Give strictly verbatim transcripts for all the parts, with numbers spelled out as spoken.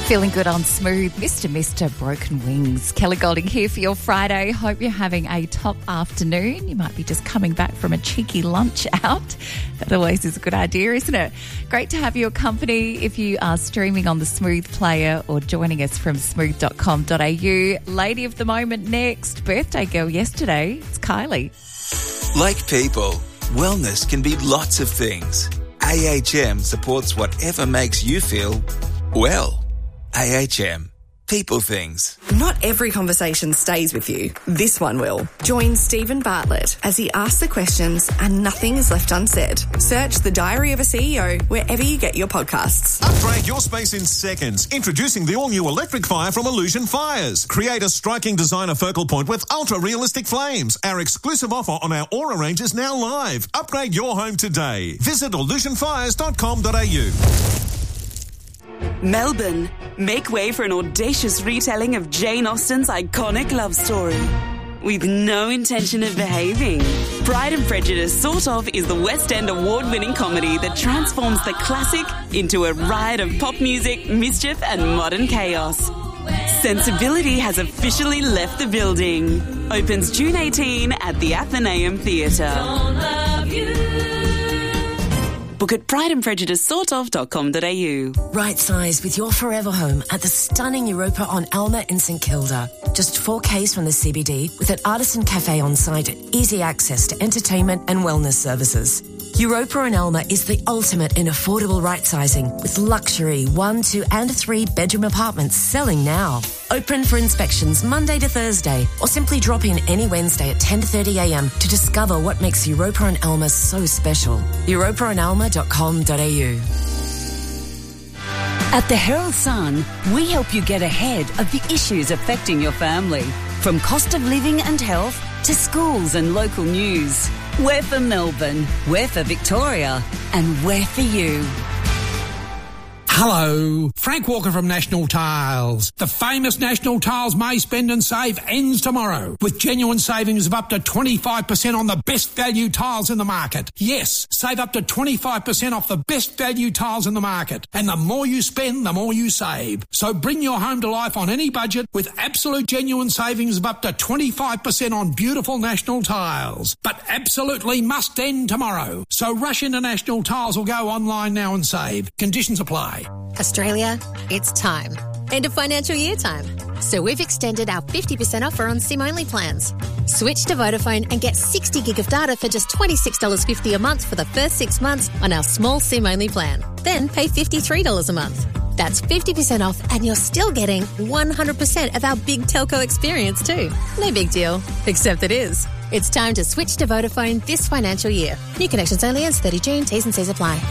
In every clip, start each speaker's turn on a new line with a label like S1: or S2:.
S1: Feeling good on Smooth, Mister Mister Broken Wings. Kelly Golding here for your Friday. Hope you're having a top afternoon. You might be just coming back from a cheeky lunch out. That always is a good idea, isn't it? Great to have your company if you are streaming on the Smooth player or joining us from smooth dot com dot a u. Lady of the moment next. Birthday girl yesterday. It's Kylie.
S2: Like people, wellness can be lots of things. A H M supports whatever makes you feel well. A H M. People things.
S3: Not every conversation stays with you. This one will. Join Stephen Bartlett as he asks the questions and nothing is left unsaid. Search The Diary of a C E O wherever you get your podcasts.
S4: Upgrade your space in seconds. Introducing the all-new electric fire from Illusion Fires. Create a striking designer focal point with ultra-realistic flames. Our exclusive offer on our Aura range is now live. Upgrade your home today. Visit illusion fires dot com dot a u.
S5: Melbourne, make way for an audacious retelling of Jane Austen's iconic love story. With no intention of behaving, Pride and Prejudice Sort Of is the West End award-winning comedy that transforms the classic into a riot of pop music, mischief and modern chaos. Sensibility has officially left the building. Opens June eighteenth at the Athenaeum Theatre. Book at pride and prejudice sort of dot com dot a u.
S6: Right size with your forever home at the stunning Europa on Alma in St Kilda. Just four Ks from the C B D with an artisan cafe on site and easy access to entertainment and wellness services. Europa and Alma is the ultimate in affordable right sizing with luxury one, two and three bedroom apartments selling now. Open for inspections Monday to Thursday or simply drop in any Wednesday at ten thirty a m to discover what makes Europa and Alma so special. europa and alma dot com dot a u.
S7: At the Herald Sun, we help you get ahead of the issues affecting your family. From cost of living and health to schools and local news. We're for Melbourne, we're for Victoria, and we're for you.
S8: Hello, Frank Walker from National Tiles. The famous National Tiles May Spend and Save ends tomorrow with genuine savings of up to twenty-five percent on the best value tiles in the market. Yes, save up to twenty-five percent off the best value tiles in the market. And the more you spend, the more you save. So bring your home to life on any budget with absolute genuine savings of up to twenty-five percent on beautiful National Tiles. But absolutely must end tomorrow. So rush into National Tiles or go online now and save. Conditions apply.
S9: Australia, it's time. End of financial year time. So we've extended our fifty percent offer on SIM-only plans. Switch to Vodafone and get sixty gig of data for just twenty-six dollars fifty a month for the first six months on our small SIM-only plan. Then pay fifty-three dollars a month. That's fifty percent off and you're still getting one hundred percent of our big telco experience too. No big deal, except it is. It's time to switch to Vodafone this financial year. New connections only ends thirtieth of June. T's and C's apply.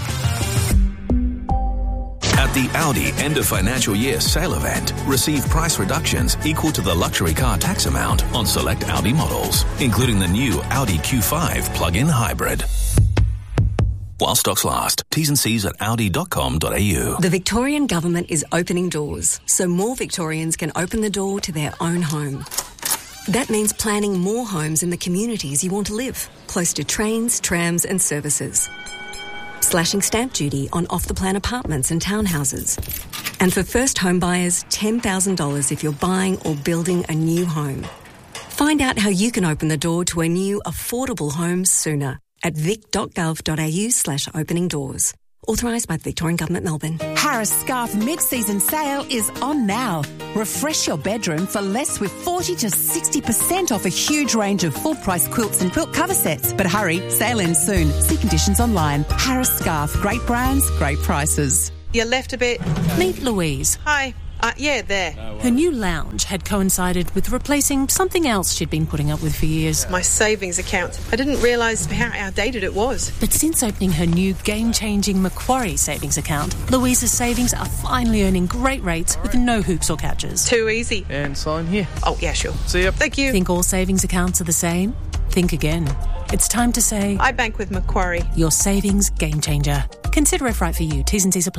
S10: At the Audi end of financial year sale event, receive price reductions equal to the luxury car tax amount on select Audi models, including the new Audi Q five plug-in hybrid. While stocks last, T's and C's at audi dot com dot a u.
S11: The Victorian Government is opening doors, so more Victorians can open the door to their own home. That means planning more homes in the communities you want to live, close to trains, trams and services. Slashing stamp duty on off-the-plan apartments and townhouses. And for first home buyers, ten thousand dollars if you're buying or building a new home. Find out how you can open the door to a new affordable home sooner at vic dot gov dot a u slash opening doors. Authorised by the Victorian Government, Melbourne.
S12: Harris Scarf mid-season sale is on now. Refresh your bedroom for less with forty to sixty percent off a huge range of full-price quilts and quilt cover sets. But hurry, sale ends soon. See conditions online. Harris Scarf, great brands, great prices.
S13: You left a bit.
S12: Meet Louise.
S13: Hi. Uh, yeah, there.
S12: Her new lounge had coincided with replacing something else she'd been putting up with for years.
S13: My savings account. I didn't realise how outdated it was.
S12: But since opening her new game-changing Macquarie savings account, Louise's savings are finally earning great rates with no hoops or catches.
S13: Too easy.
S14: And sign here.
S13: Oh, yeah, sure.
S14: See ya.
S13: Thank you.
S12: Think all savings accounts are the same? Think again. It's time to say...
S13: I bank with Macquarie.
S12: Your savings game changer. Consider if right for you. T's and C's apply.